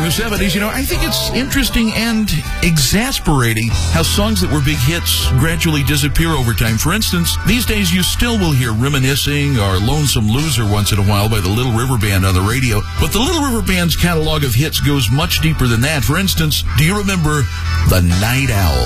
the 70s, you know, I think it's interesting and exasperating how songs that were big hits gradually disappear over time. For instance, these days you still will hear Reminiscing or Lonesome Loser once in a while by the Little River Band on the radio. But the Little River Band's catalog of hits goes much deeper than that. For instance, do you remember The Night Owl?